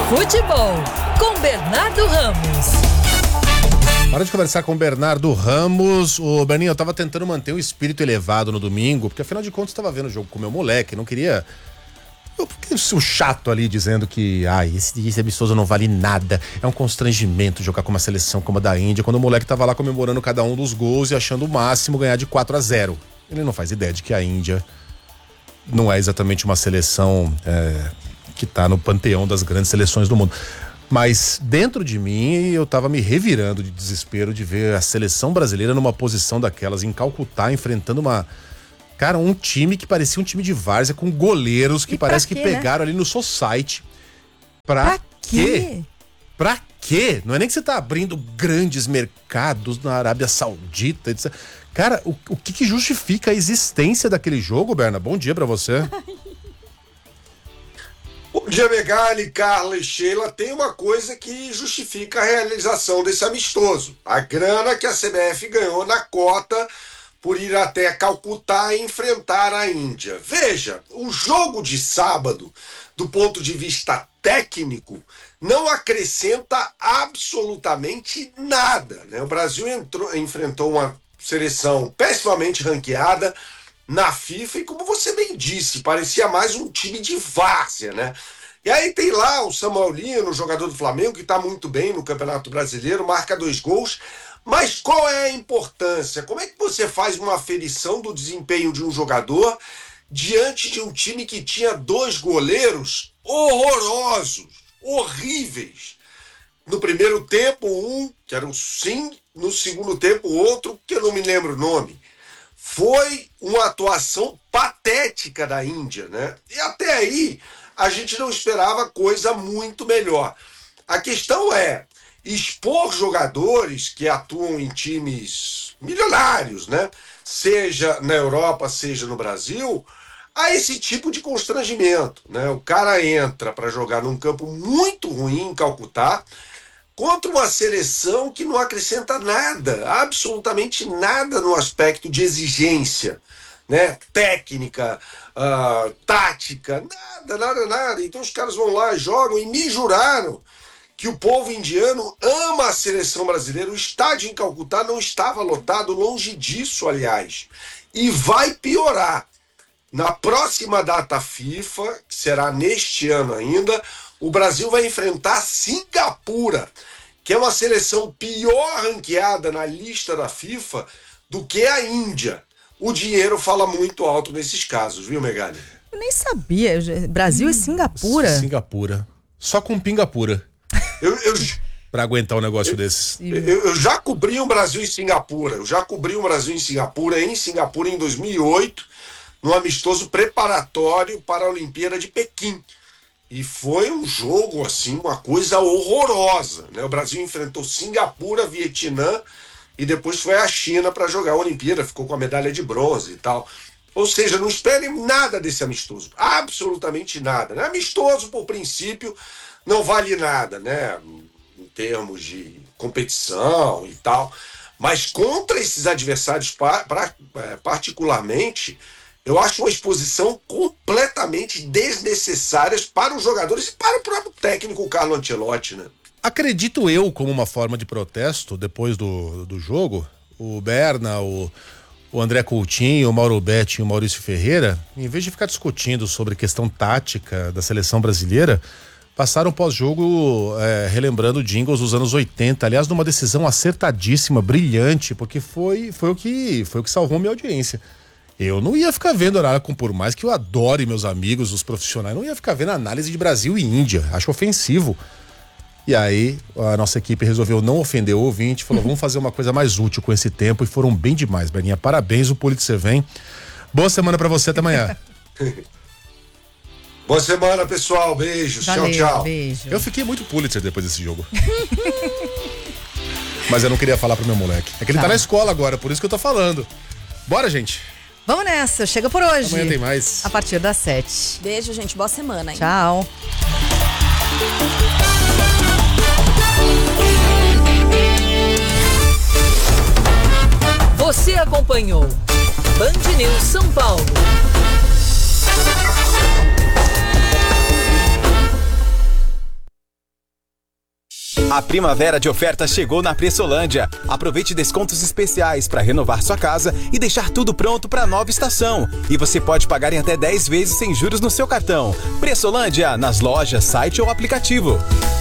Futebol com Bernardo Ramos. Hora de conversar com o Bernardo Ramos. Ô, Berninho, eu tava tentando manter o espírito elevado no domingo, porque afinal de contas eu tava vendo o jogo com o meu moleque, não queria... O chato ali dizendo que esse amistoso não vale nada, é um constrangimento jogar com uma seleção como a da Índia, quando o moleque tava lá comemorando cada um dos gols e achando o máximo ganhar de 4-0. Ele não faz ideia de que a Índia não é exatamente uma seleção que tá no panteão das grandes seleções do mundo. Mas dentro de mim eu tava me revirando de desespero de ver a seleção brasileira numa posição daquelas, em Calcutá, enfrentando um time que parecia um time de várzea, com goleiros que parece que pegaram ali no society. Pra quê? Pra quê? Não é nem que você tá abrindo grandes mercados na Arábia Saudita, etc. Cara, o que justifica a existência daquele jogo, Berna? Bom dia pra você. Bom dia, Megali, Carla e Sheila. Tem uma coisa que justifica a realização desse amistoso. A grana que a CBF ganhou na cota por ir até Calcutá e enfrentar a Índia. Veja, o jogo de sábado, do ponto de vista técnico, não acrescenta absolutamente nada, né? O Brasil enfrentou uma seleção pessimamente ranqueada na FIFA e, como você bem disse, parecia mais um time de várzea, né? E aí tem lá o Samuel Lino, jogador do Flamengo, que está muito bem no Campeonato Brasileiro, marca 2 gols. Mas qual é a importância? Como é que você faz uma aferição do desempenho de um jogador diante de um time que tinha 2 goleiros horrorosos, horríveis? No primeiro tempo, um, que era o Sim, no segundo tempo, outro, que eu não me lembro o nome. Foi uma atuação patética da Índia, né? E até aí a gente não esperava coisa muito melhor. A questão é expor jogadores que atuam em times milionários, né? Seja na Europa, seja no Brasil, a esse tipo de constrangimento, né? O cara entra para jogar num campo muito ruim em Calcutá contra uma seleção que não acrescenta nada, absolutamente nada no aspecto de exigência, né? Técnica, tática, nada. Então os caras vão lá, jogam e me juraram que o povo indiano ama a seleção brasileira. O estádio em Calcutá não estava lotado, longe disso, aliás. E vai piorar. Na próxima data FIFA, que será neste ano ainda, o Brasil vai enfrentar Singapura, que é uma seleção pior ranqueada na lista da FIFA do que a Índia. O dinheiro fala muito alto nesses casos, viu, Megali? Eu nem sabia. Brasil e Singapura? Singapura. Só com pingapura. Pra aguentar um negócio desses. Eu já cobri o Brasil em Singapura. Em Singapura em 2008, num amistoso preparatório para a Olimpíada de Pequim. E foi um jogo, assim, uma coisa horrorosa, né? O Brasil enfrentou Singapura, Vietnã e depois foi a China para jogar a Olimpíada, ficou com a medalha de bronze e tal. Ou seja, não esperem nada desse amistoso, absolutamente nada, né? Amistoso, por princípio, não vale nada, né? Em termos de competição e tal. Mas contra esses adversários, particularmente, eu acho uma exposição completamente desnecessária para os jogadores e para o próprio técnico Carlo Ancelotti, né? Acredito eu, como uma forma de protesto, depois do jogo, o Berna, o André Coutinho, o Mauro Betti e o Maurício Ferreira, em vez de ficar discutindo sobre questão tática da seleção brasileira, passaram pós-jogo relembrando jingles dos anos 80, aliás, numa decisão acertadíssima, brilhante, porque foi o que salvou minha audiência. Eu não ia ficar vendo por mais que eu adore meus amigos, os profissionais, não ia ficar vendo análise de Brasil e Índia, acho ofensivo. E aí a nossa equipe resolveu não ofender o ouvinte, falou, vamos fazer uma coisa mais útil com esse tempo, e foram bem demais, Berninha, parabéns, o Pulitzer vem. Boa semana pra você, até amanhã. Boa semana, pessoal, beijos, Valeu, tchau. Beijo. Eu fiquei muito Pulitzer depois desse jogo. Mas eu não queria falar pro meu moleque, é que ele tá na escola agora, por isso que eu tô falando. Bora, gente. Vamos nessa, chega por hoje. Amanhã tem mais. A partir das 7. Beijo, gente. Boa semana, hein? Tchau. Você acompanhou Band News São Paulo. A primavera de ofertas chegou na Pressolândia. Aproveite descontos especiais para renovar sua casa e deixar tudo pronto para a nova estação. E você pode pagar em até 10 vezes sem juros no seu cartão. Pressolândia, nas lojas, site ou aplicativo.